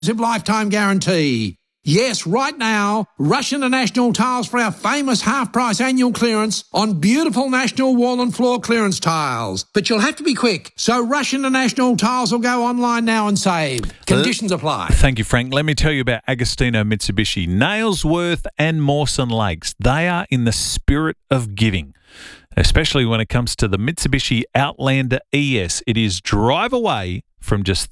lifetime guarantee. Yes, right now, rush into National Tiles for our famous half-price annual clearance on beautiful National wall and floor clearance tiles. But you'll have to be quick, so rush into National Tiles or go online now and save. Conditions apply. Thank you, Frank. Let me tell you about Agostino Mitsubishi. Nailsworth and Mawson Lakes, they are in the spirit of giving, especially when it comes to the Mitsubishi Outlander ES. It is drive away from just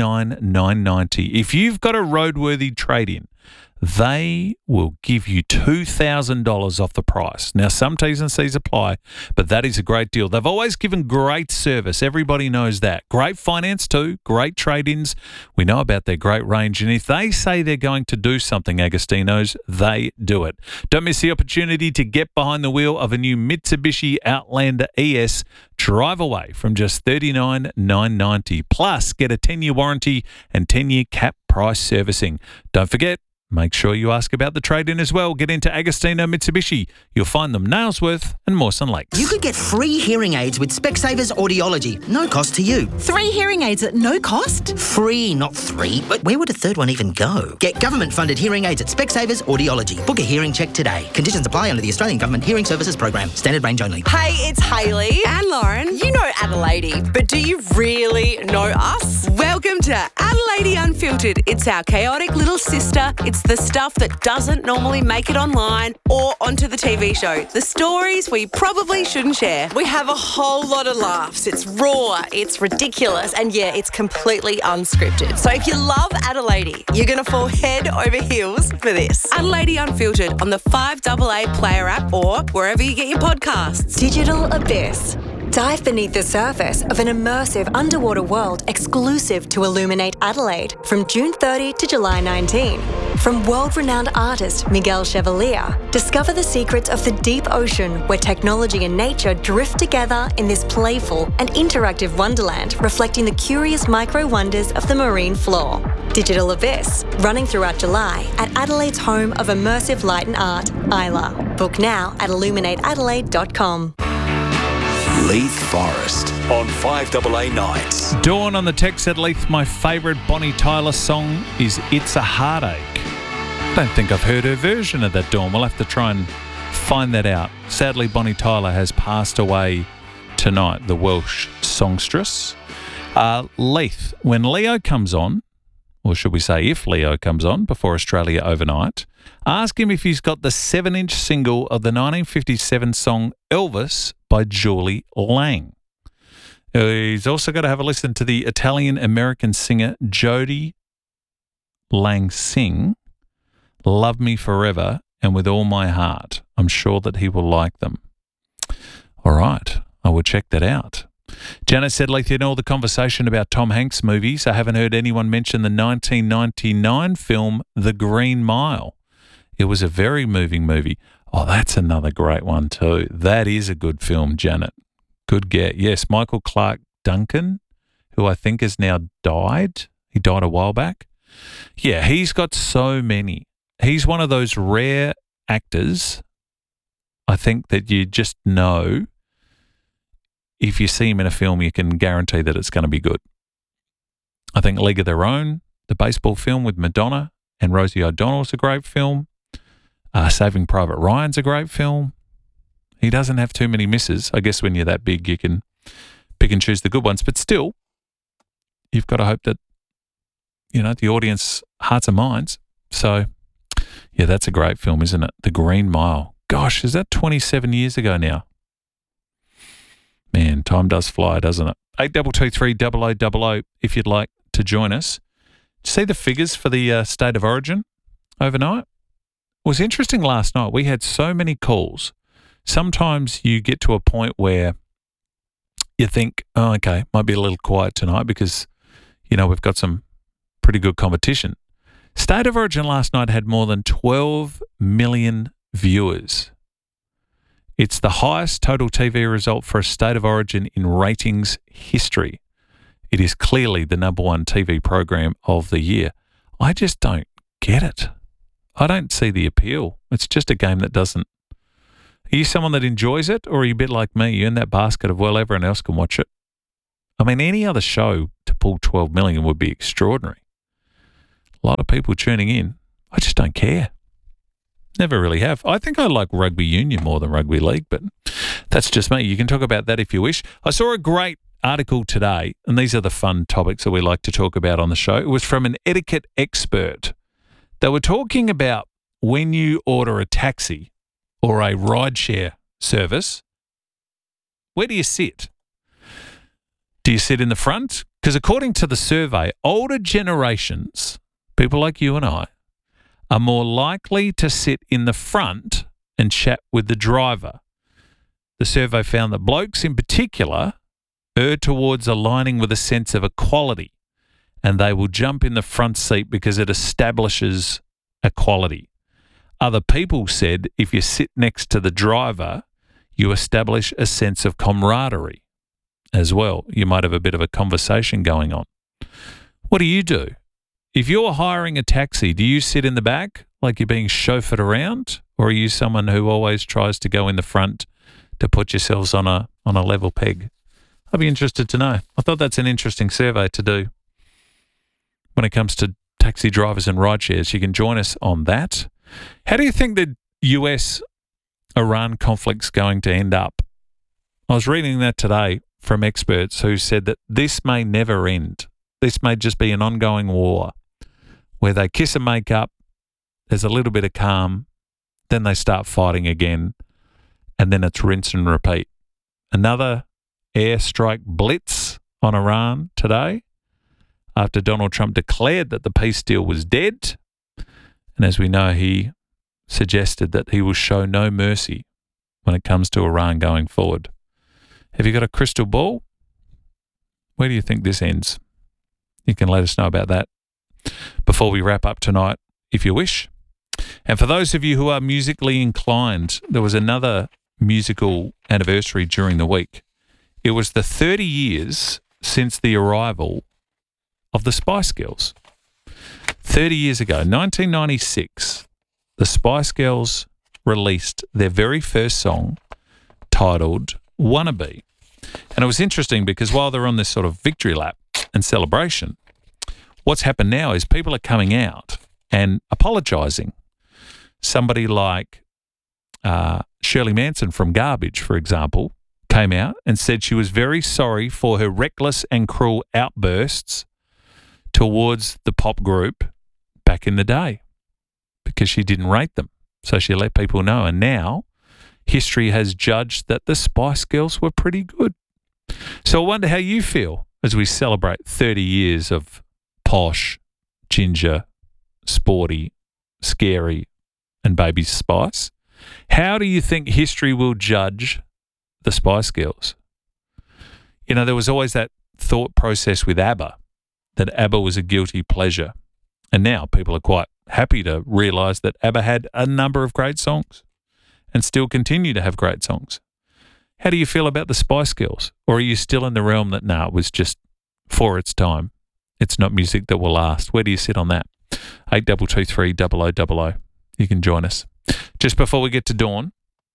$39,990. If you've got a roadworthy trade-in, they will give you $2,000 off the price. Now, some T's and C's apply, but that is a great deal. They've always given great service. Everybody knows that. Great finance too, great trade-ins. We know about their great range, and if they say they're going to do something, Agostino's, they do it. Don't miss the opportunity to get behind the wheel of a new Mitsubishi Outlander ES. Drive away from just $39,990. Plus, get a 10-year warranty and 10-year cap price servicing. Don't forget, make sure you ask about the trade-in as well. Get into Agostino Mitsubishi. You'll find them Nailsworth and Mawson Lakes. You could get free hearing aids with Specsavers Audiology. No cost to you. 3 hearing aids at no cost? Free, not 3. But where would a third one even go? Get government-funded hearing aids at Specsavers Audiology. Book a hearing check today. Conditions apply under the Australian Government Hearing Services Program. Standard range only. Hey, it's Hayley and Lauren. You know Adelaide, but do you really know us? Welcome to Adelaide Unfiltered. It's our chaotic little sister. It's the stuff that doesn't normally make it online or onto the TV show. The stories we probably shouldn't share. We have a whole lot of laughs. It's raw, it's ridiculous, and yeah, it's completely unscripted. So if you love Adelaide, you're going to fall head over heels for this. Adelaide Unfiltered on the 5AA Player app or wherever you get your podcasts. Digital Abyss. Dive beneath the surface of an immersive underwater world exclusive to Illuminate Adelaide from June 30 to July 19. From world-renowned artist Miguel Chevalier, discover the secrets of the deep ocean where technology and nature drift together in this playful and interactive wonderland reflecting the curious micro-wonders of the marine floor. Digital Abyss, running throughout July at Adelaide's home of immersive light and art, Isla. Book now at illuminateadelaide.com. Leith Forest on 5AA Nights. Dawn on the text said, Leith, my favourite Bonnie Tyler song is It's a Heartache. I don't think I've heard her version of that, Dawn. We'll have to try and find that out. Sadly, Bonnie Tyler has passed away tonight, the Welsh songstress. Leith, when Leo comes on, or should we say if Leo comes on before Australia overnight, ask him if he's got the 7-inch single of the 1957 song Elvis by Julie Lang. He's also got to have a listen to the Italian-American singer Jody Lang sing Love Me Forever and With All My Heart. I'm sure that he will like them. All right, I will check that out. Janet said, Leith, in all the conversation about Tom Hanks movies, I haven't heard anyone mention the 1999 film The Green Mile. It was a very moving movie. Oh, that's another great one too. That is a good film, Janet. Good get. Yes, Michael Clark Duncan, who I think has now died. He died a while back. Yeah, he's got so many. He's one of those rare actors, I think, that you just know if you see him in a film, you can guarantee that it's going to be good. I think League of Their Own, the baseball film with Madonna and Rosie O'Donnell, is a great film. Saving Private Ryan's a great film. He doesn't have too many misses. I guess when you're that big, you can pick and choose the good ones. But still, you've got to hope that, you know, the audience hearts and minds. So, yeah, that's a great film, isn't it? The Green Mile. Gosh, is that 27 years ago now? Man, time does fly, doesn't it? 8223 if you'd like to join us. See the figures for the State of Origin overnight? It was interesting last night. We had so many calls. Sometimes you get to a point where you think, oh, okay, might be a little quiet tonight because, you know, we've got some pretty good competition. State of Origin last night had more than 12 million viewers. It's the highest total TV result for a State of Origin in ratings history. It is clearly the number one TV program of the year. I just don't get it. I don't see the appeal. It's just a game that doesn't. Are you someone that enjoys it, or are you a bit like me? You're in that basket of, well, everyone else can watch it. I mean, any other show to pull 12 million would be extraordinary. A of people tuning in. I just don't care. Never really have. I think I like rugby union more than rugby league, but that's just me. You can talk about that if you wish. I saw a great article today, and these are the fun topics that we like to talk about on the show. It was from an etiquette expert. They were talking about when you order a taxi or a rideshare service, where do you sit? Do you sit in the front? Because according to the survey, older generations, people like you and I, are more likely to sit in the front and chat with the driver. The survey found that blokes in particular err towards aligning with a sense of equality, and they will jump in the front seat because it establishes equality. Other people said if you sit next to the driver, you establish a sense of camaraderie as well. You might have a bit of a conversation going on. What do? If you're hiring a taxi, do you sit in the back like you're being chauffeured around, or are you someone who always tries to go in the front to put yourselves on a level peg? I'd be interested to know. I thought that's an interesting survey to do when it comes to taxi drivers and rideshares. You can join us on that. How do you think the US-Iran conflict's going to end up? I was reading that today from experts who said that this may never end. This may just be an ongoing war where they kiss and make up, there's a little bit of calm, then they start fighting again, and then it's rinse and repeat. Another airstrike blitz on Iran today after Donald Trump declared that the peace deal was dead. And as we know, he suggested that he will show no mercy when it comes to Iran going forward. Have you got a crystal ball? Where do you think this ends? You can let us know about that before we wrap up tonight, if you wish. And for those of you who are musically inclined, there was another musical anniversary during the week. It was the 30 years since the arrival of the Spice Girls. 30 years ago, 1996, the Spice Girls released their very first song titled Wannabe. And it was interesting because while they're on this sort of victory lap and celebration, what's happened now is people are coming out and apologising. Somebody like Shirley Manson from Garbage, for example, came out and said she was very sorry for her reckless and cruel outbursts towards the pop group back in the day because she didn't rate them. So she let people know. And now history has judged that the Spice Girls were pretty good. So I wonder how you feel as we celebrate 30 years of posh, ginger, sporty, scary, and Baby Spice. How do you think history will judge the Spice Girls? You know, there was always that thought process with ABBA, that ABBA was a guilty pleasure. And now people are quite happy to realise that ABBA had a number of great songs and still continue to have great songs. How do you feel about the Spice Girls? Or are you still in the realm that, it was just for its time? It's not music that will last. Where do you sit on that? 8223 0000. You can join us. Just before we get to Dawn,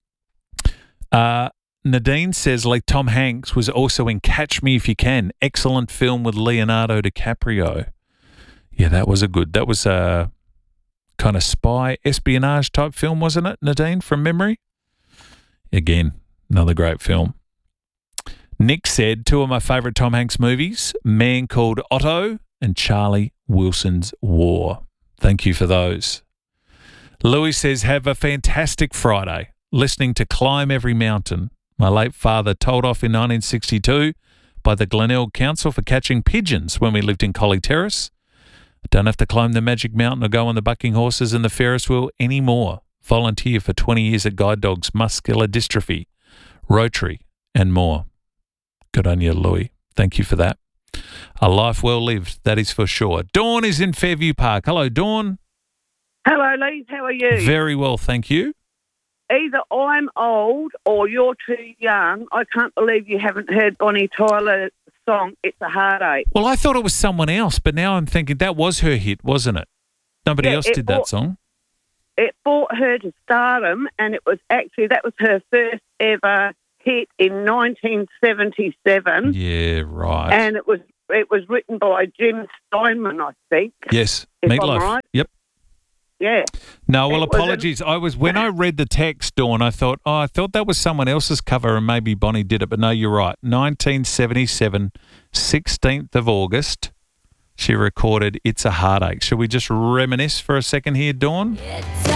Nadine says, like Tom Hanks was also in Catch Me If You Can. Excellent film with Leonardo DiCaprio. Yeah, that was a kind of spy espionage type film, wasn't it, Nadine, from memory? Again, another great film. Nick said, two of my favourite Tom Hanks movies, Man Called Otto and Charlie Wilson's War. Thank you for those. Louis says, have a fantastic Friday. Listening to Climb Every Mountain. My late father told off in 1962 by the Glenelg Council for catching pigeons when we lived in Collie Terrace. I don't have to climb the Magic Mountain or go on the bucking horses and the Ferris wheel anymore. Volunteer for 20 years at Guide Dogs, Muscular Dystrophy, Rotary, and more. Good on you, Louis. Thank you for that. A life well lived, that is for sure. Dawn is in Fairview Park. Hello, Dawn. Hello, Lee. How are you? Very well, thank you. Either I'm old or you're too young. I can't believe you haven't heard Bonnie Tyler's song, It's a Heartache. Well, I thought it was someone else, but now I'm thinking that was her hit, wasn't it? Nobody else did that song. It brought her to stardom, and that was her first ever hit in 1977. Yeah, right. And it was it was written by Jim Steinman, I think. Yes, If I'm Meatloaf. right. Yep. Yeah. No, well, It was apologies. When I read the text, Dawn, I thought that was someone else's cover and maybe Bonnie did it, but no, you're right. 1977, 16th of August, she recorded It's a Heartache. Should we just reminisce for a second here, Dawn? It's